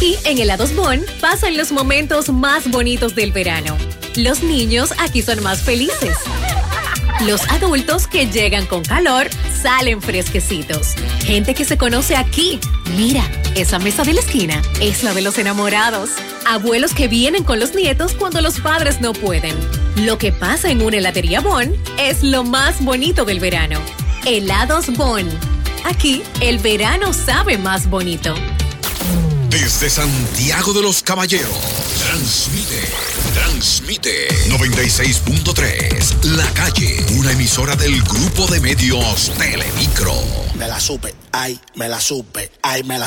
Aquí en Helados Bon pasan los momentos más bonitos del verano. Los niños aquí son más felices. Los adultos que llegan con calor salen fresquecitos. Gente que se conoce aquí. Mira, esa mesa de la esquina es la de los enamorados. Abuelos que vienen con los nietos cuando los padres no pueden. Lo que pasa en una heladería Bon es lo más bonito del verano. Helados Bon. Aquí el verano sabe más bonito. Desde Santiago de los Caballeros, transmite 96.3, La Calle, una emisora del grupo de medios Telemicro. Me la supe, ay, me la supe, ay, me la